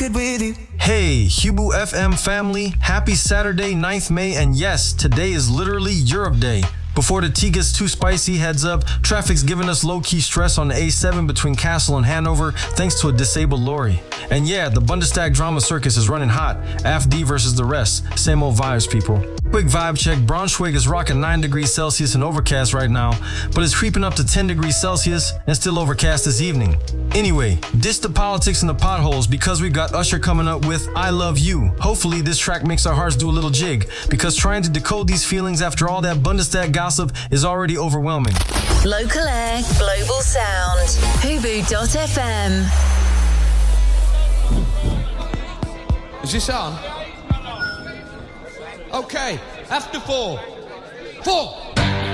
good with you. Hey, Hubu FM family, happy Saturday, 9th May, and yes, today is literally Europe Day. Before the tea gets too spicy, heads up, traffic's giving us low-key stress on the A7 between Kassel and Hanover thanks to a disabled lorry. And yeah, the Bundestag drama circus is running hot. AfD versus the rest. Same old vibes, people. Quick vibe check, Braunschweig is rocking 9 degrees Celsius and overcast right now, but it's creeping up to 10 degrees Celsius and still overcast this evening. Anyway, ditch the politics and the potholes because we've got Usher coming up with I Love You. Hopefully this track makes our hearts do a little jig, because trying to decode these feelings after all that Bundestag gossip is already overwhelming. Local air, global sound. Hubu.fm. Is this on? Okay, after 4. 4.